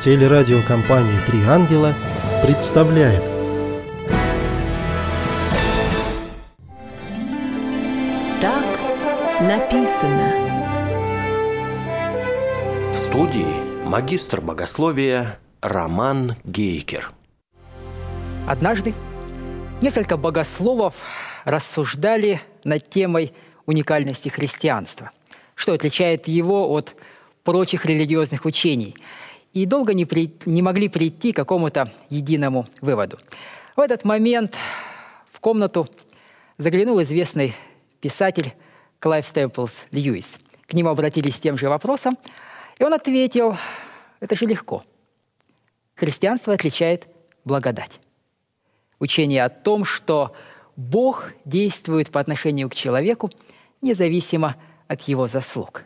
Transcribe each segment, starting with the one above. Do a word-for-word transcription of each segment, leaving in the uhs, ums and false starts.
Телерадиокомпания «Три ангела» представляет. Так написано. В студии магистр богословия Роман Гейкер. Однажды несколько богословов рассуждали над темой уникальности христианства, что отличает его от прочих религиозных учений, и долго не, при... не могли прийти к какому-то единому выводу. В этот момент в комнату заглянул известный писатель Клайв Стейплс Льюис. К нему обратились с тем же вопросом, и он ответил: это же легко. Христианство отличает благодать. Учение о том, что Бог действует по отношению к человеку, независимо от его заслуг.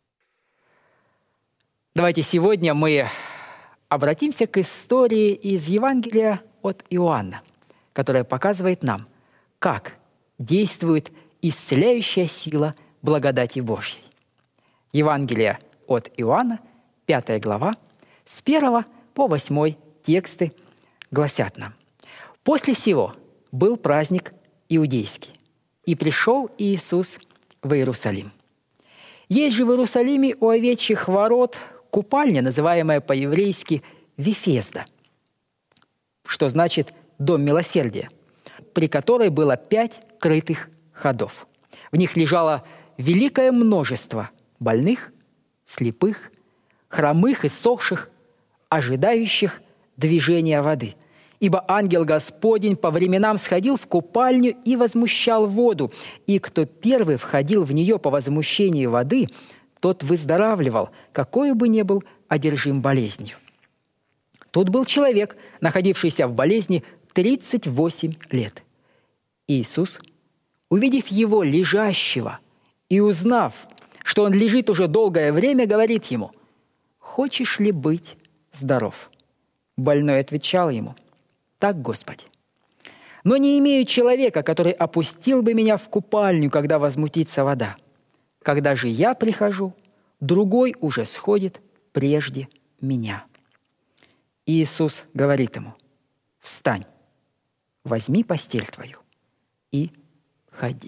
Давайте сегодня мы обратимся к истории из Евангелия от Иоанна, которая показывает нам, как действует исцеляющая сила благодати Божьей. Евангелие от Иоанна, пятая глава, с первого по восьмой тексты гласят нам: «После сего был праздник иудейский, и пришел Иисус в Иерусалим. Есть же в Иерусалиме у овечьих ворот купальня, называемая по-еврейски Вифезда, что значит «дом милосердия», при которой было пять крытых ходов. В них лежало великое множество больных, слепых, хромых и сохших, ожидающих движения воды. Ибо ангел Господень по временам сходил в купальню и возмущал воду, и кто первый входил в нее по возмущении воды, тот выздоравливал, какой бы ни был одержим болезнью. Тут был человек, находившийся в болезни тридцать восемь лет. Иисус, увидев его лежащего и узнав, что он лежит уже долгое время, говорит ему: «Хочешь ли быть здоров?» Больной отвечал ему: «Так, Господи, но не имею человека, который опустил бы меня в купальню, когда возмутится вода. Когда же я прихожу, другой уже сходит прежде меня». Иисус говорит ему: «Встань, возьми постель твою и ходи».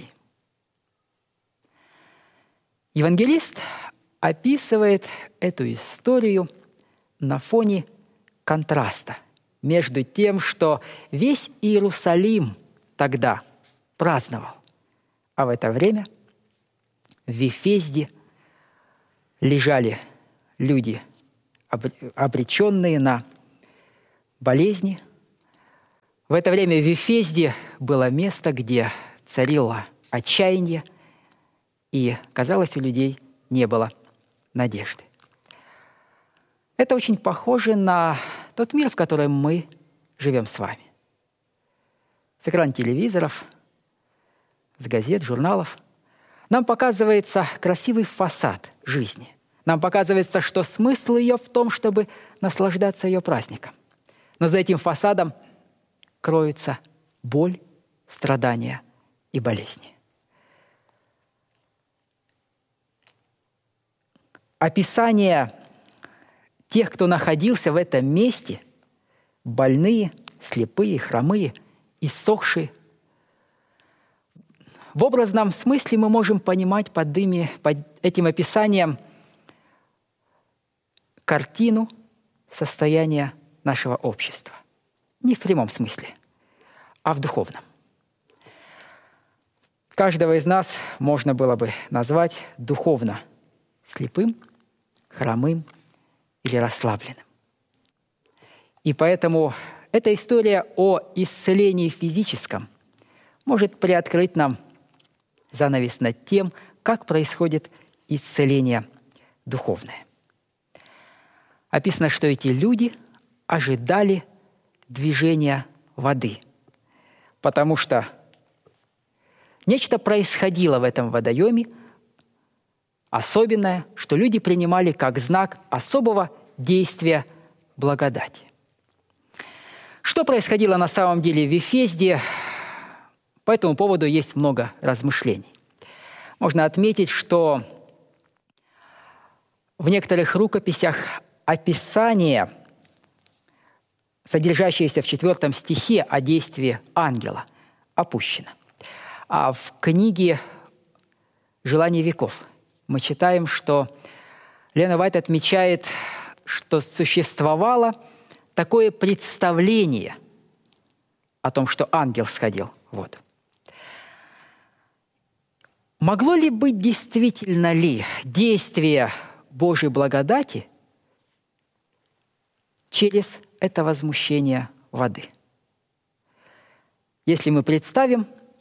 Евангелист описывает эту историю на фоне контраста между тем, что весь Иерусалим тогда праздновал, а в это время в Вифезде лежали люди, обреченные на болезни. В это время в Вифезде было место, где царило отчаяние, и, казалось, у людей не было надежды. Это очень похоже на тот мир, в котором мы живем с вами. С экрана телевизоров, с газет, журналов нам показывается красивый фасад жизни. Нам показывается, что смысл ее в том, чтобы наслаждаться ее праздником. Но за этим фасадом кроются боль, страдания и болезни. Описание тех, кто находился в этом месте, больные, слепые, хромые, иссохшие, в образном смысле мы можем понимать под, ими, под этим описанием картину состояния нашего общества. Не в прямом смысле, а в духовном. Каждого из нас можно было бы назвать духовно слепым, хромым или расслабленным. И поэтому эта история о исцелении физическом может приоткрыть нам занавес над тем, как происходит исцеление духовное. Описано, что эти люди ожидали движения воды, потому что нечто происходило в этом водоеме особенное, что люди принимали как знак особого действия благодати. Что происходило на самом деле в Вифезде? По этому поводу есть много размышлений. Можно отметить, что в некоторых рукописях описание содержащееся в четвертом стихе о действии ангела, опущено. А в книге «Желание веков» мы читаем, что Лена Уайт отмечает, что существовало такое представление о том, что ангел сходил в воду. Могло ли быть действительно ли действие Божьей благодати через это возмущение воды? Если мы представим,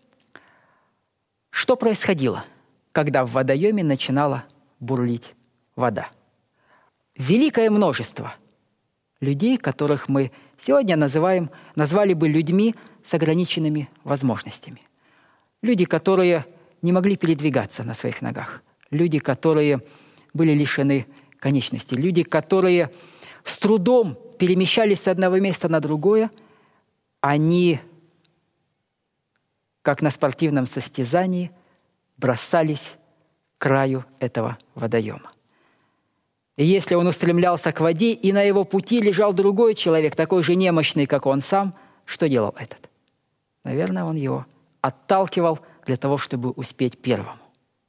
что происходило, когда в водоеме начинала бурлить вода. Великое множество людей, которых мы сегодня называем, назвали бы людьми с ограниченными возможностями. Люди, которые не могли передвигаться на своих ногах. Люди, которые были лишены конечностей. Люди, которые с трудом перемещались с одного места на другое. Они, как на спортивном состязании, бросались к краю этого водоема. И если он устремлялся к воде, и на его пути лежал другой человек, такой же немощный, как он сам, что делал этот? Наверное, он его отталкивал для того, чтобы успеть первому.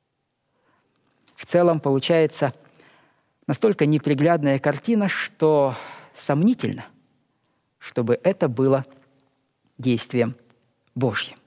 В целом получается настолько неприглядная картина, что сомнительно, чтобы это было действием Божьим.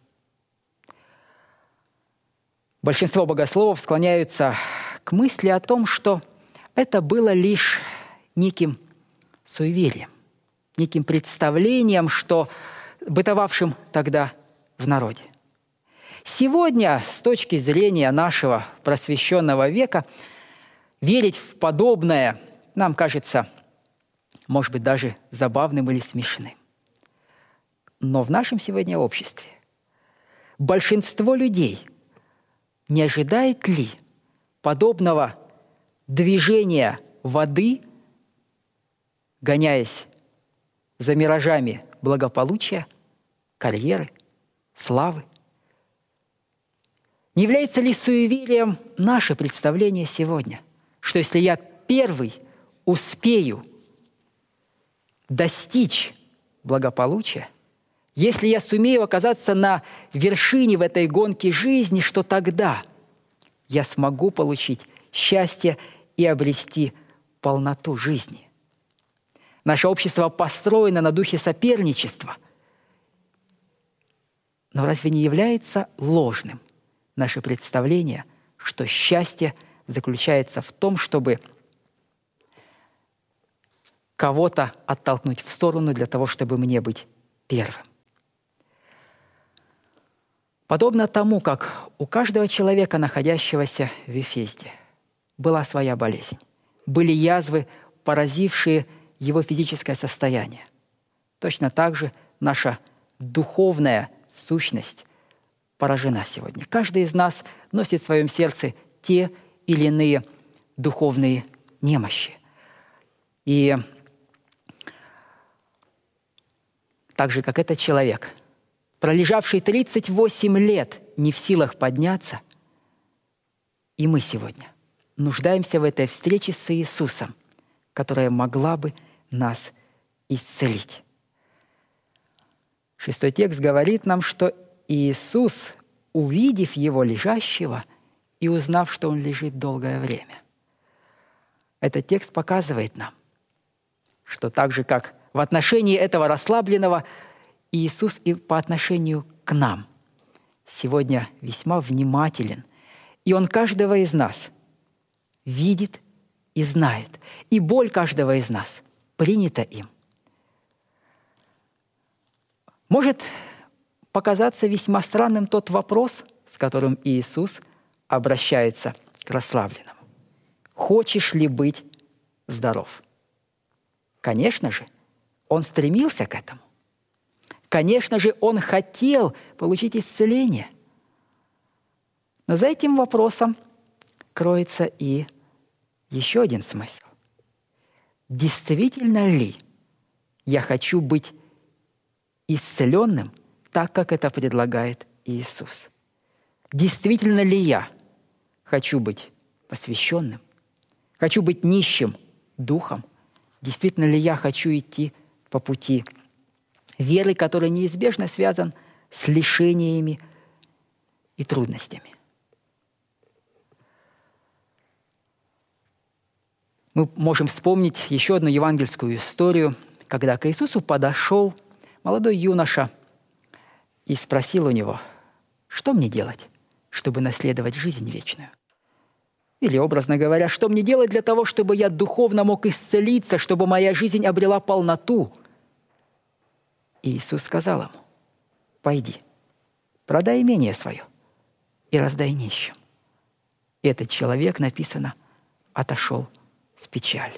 Большинство богословов склоняются к мысли о том, что это было лишь неким суеверием, неким представлением, что бытовавшим тогда в народе. Сегодня, с точки зрения нашего просвещенного века, верить в подобное нам кажется, может быть, даже забавным или смешным. Но в нашем сегодня обществе большинство людей не ожидает ли подобного движения воды, гоняясь за миражами благополучия, карьеры, славы? Не является ли суеверием наше представление сегодня, что если я первый успею достичь благополучия, если я сумею оказаться на вершине в этой гонке жизни, что тогда я смогу получить счастье и обрести полноту жизни? Наше общество построено на духе соперничества. Но разве не является ложным наше представление, что счастье заключается в том, чтобы кого-то оттолкнуть в сторону для того, чтобы мне быть первым? Подобно тому, как у каждого человека, находящегося в Вифезде, была своя болезнь, были язвы, поразившие его физическое состояние. Точно так же наша духовная сущность поражена сегодня. Каждый из нас носит в своем сердце те или иные духовные немощи. И так же, как этот человек, пролежавший тридцать восемь лет не в силах подняться, и мы сегодня нуждаемся в этой встрече с Иисусом, которая могла бы нас исцелить. Шестой текст говорит нам, что Иисус, увидев его лежащего и узнав, что он лежит долгое время, этот текст показывает нам, что так же, как в отношении этого расслабленного, Иисус и по отношению к нам сегодня весьма внимателен, и Он каждого из нас видит и знает, и боль каждого из нас принята им. Может показаться весьма странным тот вопрос, с которым Иисус обращается к расслабленному. «Хочешь ли быть здоров?» Конечно же, Он стремился к этому. Конечно же, Он хотел получить исцеление. Но за этим вопросом кроется и еще один смысл. Действительно ли я хочу быть исцеленным так, как это предлагает Иисус? Действительно ли я хочу быть посвященным? Хочу быть нищим духом? Действительно ли я хочу идти по пути веры, который неизбежно связан с лишениями и трудностями. Мы можем вспомнить еще одну евангельскую историю, когда к Иисусу подошел молодой юноша и спросил у него: «Что мне делать, чтобы наследовать жизнь вечную?» Или, образно говоря, что мне делать для того, чтобы я духовно мог исцелиться, чтобы моя жизнь обрела полноту? И Иисус сказал ему: «Пойди, продай имение свое и раздай нищим». Этот человек, написано, отошел с печалью.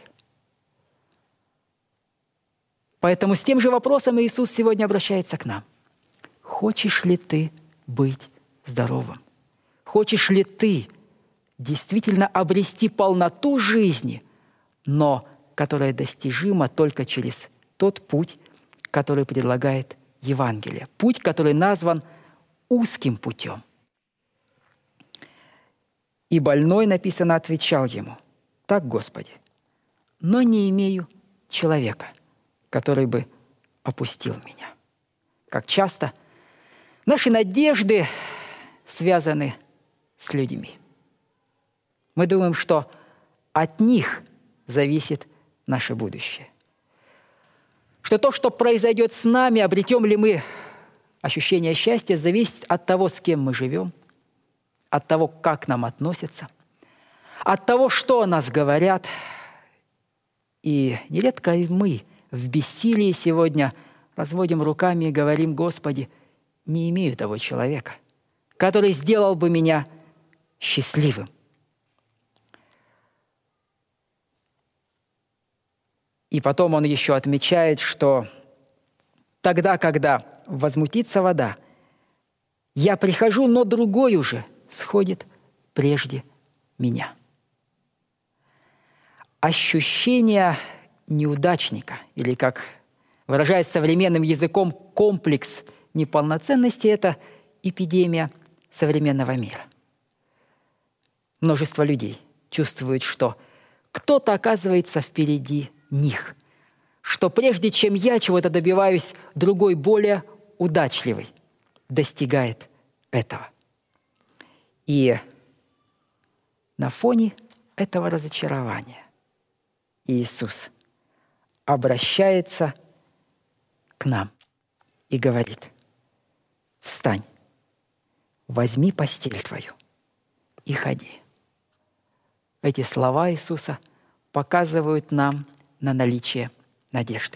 Поэтому с тем же вопросом Иисус сегодня обращается к нам. Хочешь ли ты быть здоровым? Хочешь ли ты действительно обрести полноту жизни, но которая достижима только через тот путь, который предлагает Евангелие, путь, который назван узким путем? И больной, написано, отвечал ему: «Так, Господи, но не имею человека, который бы опустил меня». Как часто наши надежды связаны с людьми. Мы думаем, что от них зависит наше будущее. Что то, что произойдет с нами, обретем ли мы ощущение счастья, зависит от того, с кем мы живем, от того, как к нам относятся, от того, что о нас говорят. И нередко и мы в бессилии сегодня разводим руками и говорим: «Господи, не имею того человека, который сделал бы меня счастливым». И потом он еще отмечает, что тогда, когда возмутится вода, я прихожу, но другой уже сходит прежде меня. Ощущение неудачника, или, как выражаясь современным языком, комплекс неполноценности – это эпидемия современного мира. Множество людей чувствуют, что кто-то оказывается впереди них, что прежде чем я чего-то добиваюсь, другой, более удачливый, достигает этого. И на фоне этого разочарования Иисус обращается к нам и говорит: «Встань, возьми постель твою и ходи». Эти слова Иисуса показывают нам на наличие надежды.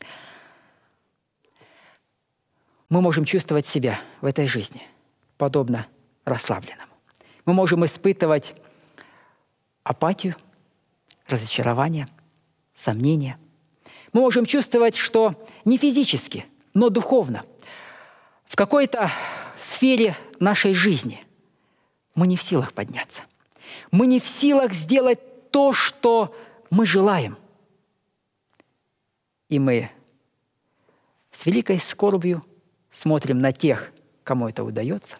Мы можем чувствовать себя в этой жизни подобно расслабленному. Мы можем испытывать апатию, разочарование, сомнения. Мы можем чувствовать, что не физически, но духовно, в какой-то сфере нашей жизни мы не в силах подняться. Мы не в силах сделать то, что мы желаем. И мы с великой скорбью смотрим на тех, кому это удается.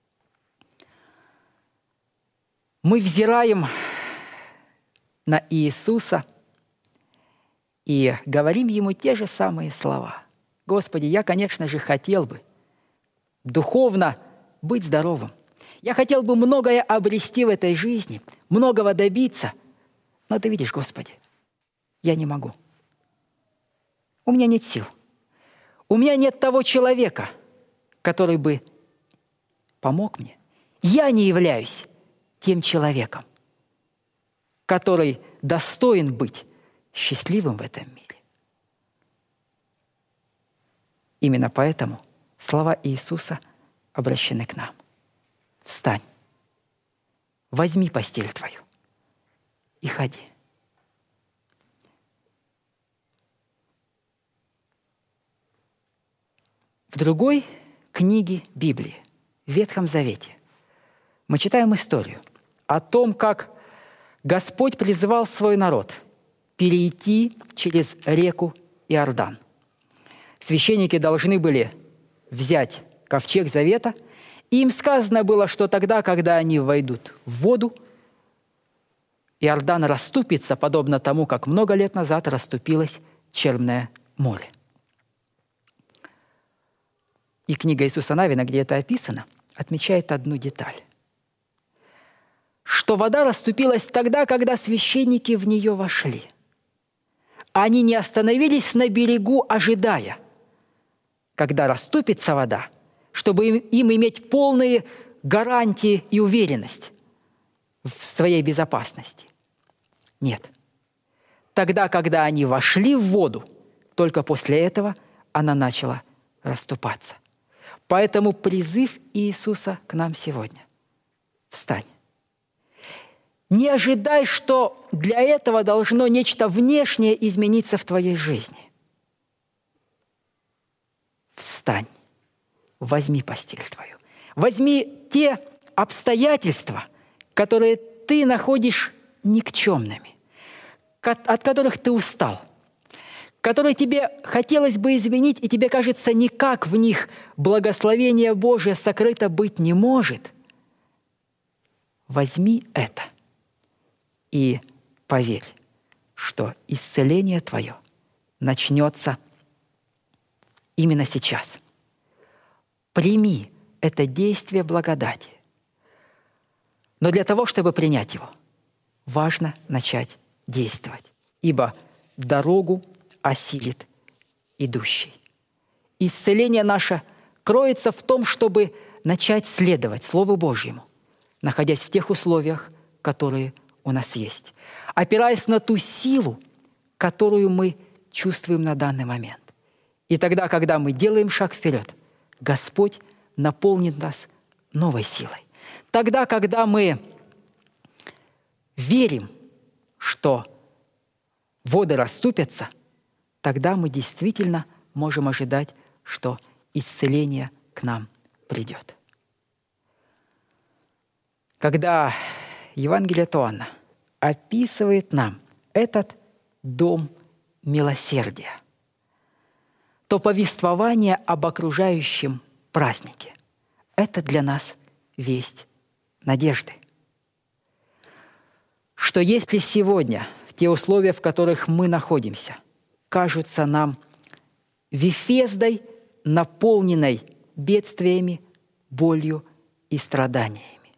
Мы взираем на Иисуса и говорим Ему те же самые слова. «Господи, я, конечно же, хотел бы духовно быть здоровым. Я хотел бы многое обрести в этой жизни, многого добиться. Но Ты видишь, Господи, я не могу. У меня нет сил. У меня нет того человека, который бы помог мне. Я не являюсь тем человеком, который достоин быть счастливым в этом мире». Именно поэтому слова Иисуса обращены к нам. «Встань, возьми постель твою и ходи». В другой книге Библии, в Ветхом Завете, мы читаем историю о том, как Господь призывал свой народ перейти через реку Иордан. Священники должны были взять ковчег Завета, и им сказано было, что тогда, когда они войдут в воду, Иордан расступится, подобно тому, как много лет назад расступилось Черное море. И книга Иисуса Навина, где это описано, отмечает одну деталь. Что вода расступилась тогда, когда священники в нее вошли. Они не остановились на берегу, ожидая, когда расступится вода, чтобы им, им иметь полные гарантии и уверенность в своей безопасности. Нет. Тогда, когда они вошли в воду, только после этого она начала расступаться. Поэтому призыв Иисуса к нам сегодня – встань. Не ожидай, что для этого должно нечто внешнее измениться в твоей жизни. Встань, возьми постель твою, возьми те обстоятельства, которые ты находишь никчемными, от которых ты устал, которые тебе хотелось бы изменить, и тебе кажется, никак в них благословение Божие сокрыто быть не может. Возьми это и поверь, что исцеление твое начнется именно сейчас. Прими это действие благодати. Но для того, чтобы принять его, важно начать действовать, ибо дорогу осилит идущий. Исцеление наше кроется в том, чтобы начать следовать Слову Божьему, находясь в тех условиях, которые у нас есть, опираясь на ту силу, которую мы чувствуем на данный момент. И тогда, когда мы делаем шаг вперед, Господь наполнит нас новой силой. Тогда, когда мы верим, что воды расступятся, тогда мы действительно можем ожидать, что исцеление к нам придет. Когда Евангелие от Иоанна описывает нам этот дом милосердия, то повествование об окружающем празднике – это для нас весть надежды. Что если сегодня в те условия, в которых мы находимся, кажутся нам Вифездой, наполненной бедствиями, болью и страданиями,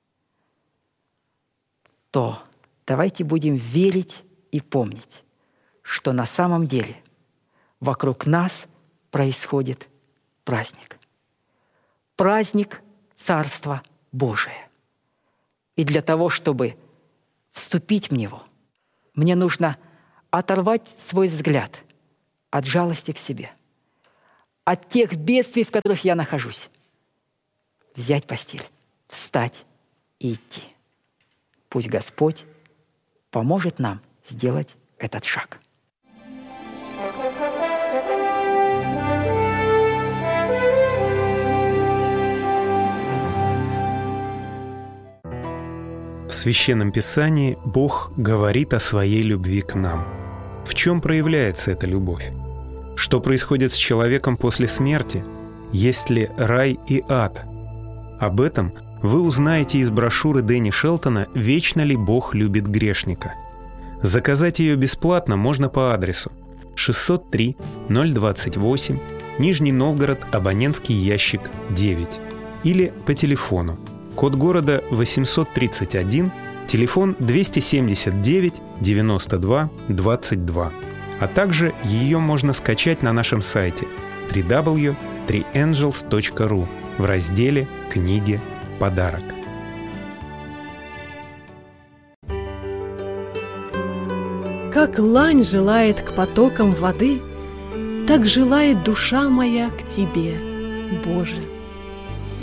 то давайте будем верить и помнить, что на самом деле вокруг нас происходит праздник. Праздник Царства Божия. И для того, чтобы вступить в него, мне нужно оторвать свой взгляд от жалости к себе, от тех бедствий, в которых я нахожусь, взять постель, встать и идти. Пусть Господь поможет нам сделать этот шаг. В Священном Писании Бог говорит о своей любви к нам. В чем проявляется эта любовь? Что происходит с человеком после смерти? Есть ли рай и ад? Об этом вы узнаете из брошюры Дэнни Шелтона «Вечно ли Бог любит грешника?». Заказать ее бесплатно можно по адресу шестьсот три ноль двадцать восемь, Нижний Новгород, абонентский ящик девять, или по телефону. Код города восемьсот тридцать один, телефон двести семьдесят девять девяносто два двадцать два. А также ее можно скачать на нашем сайте дабл ю дабл ю дабл ю точка три энджелс точка ру в разделе «Книги. Подарок». Как лань желает к потокам воды, так желает душа моя к Тебе, Боже.